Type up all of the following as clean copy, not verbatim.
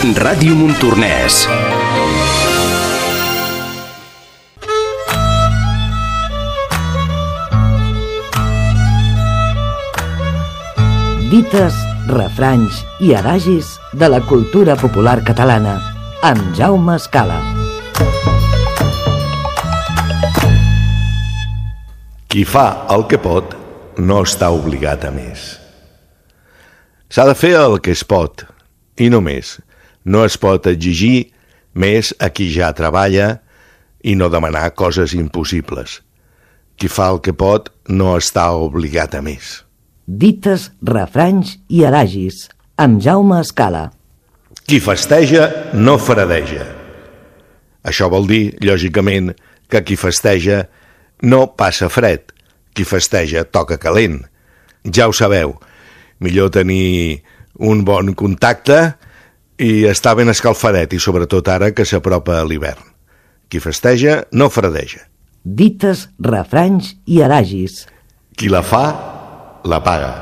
Ràdio Montornès. Dites, refranys i adagis de la cultura popular catalana, amb Jaume Escala. Qui fa el que pot no està obligat a més. S'ha de fer el que es pot, i no més. No es pot exigir més a qui ja treballa i no demanar coses impossibles. Qui fa el que pot no està obligat a més. Dites, refranys i adagis, amb Jaume Escala. Qui festeja no fradeja. Això vol dir, lògicament, que qui festeja no passa fred. Qui festeja toca calent. Ja ho sabeu, millor tenir un bon contacte i estar ben escalfadet, i sobretot ara que s'apropa l'hivern. Qui festeja no fradeja. Dites, refranys i adagis. Qui la fa, la paga.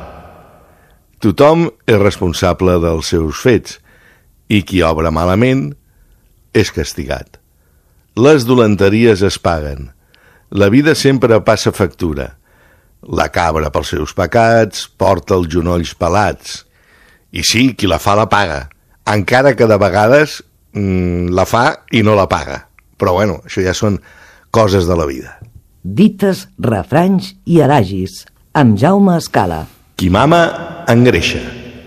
Tothom és responsable dels seus fets, i qui obra malament és castigat. Les dolenteries es paguen. La vida sempre passa factura. La cabra pels seus pecats porta els genolls pelats. I sí, qui la fa la paga, encara que de vegades la fa i no la paga. Però bueno, això ja són coses de la vida. Dites, refranys i adagis, amb Jaume Escala. Qui mama, engreixa.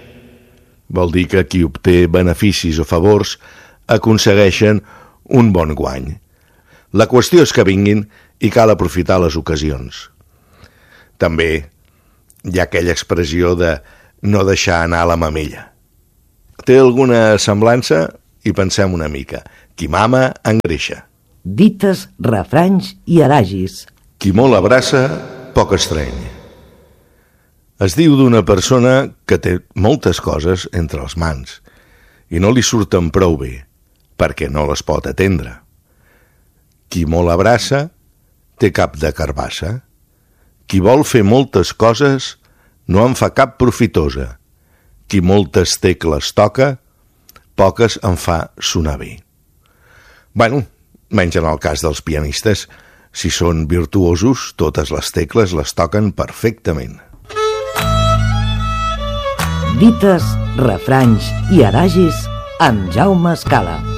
Vol dir que qui obté beneficis o favors aconsegueixen un bon guany. La qüestió és que vinguin i cal aprofitar les ocasions. També hi ha aquella expressió de no deixar anar la mamella. Té alguna semblança? I pensem una mica. Qui mama, engreixa. Dites, refranys i adagis. Qui molt abraça, poc estreny. Es diu d'una persona que té moltes coses entre les mans i no li surten prou bé perquè no les pot atendre. Qui molt abraça, té cap de carbassa. Qui vol fer moltes coses no en fa cap profitosa. Qui moltes tecles toca, poques en fa sonar bé. Bueno, menys en el cas dels pianistes. Si són virtuosos, totes les tecles les toquen perfectament. Dites, refranys i adagis amb Jaume Escala.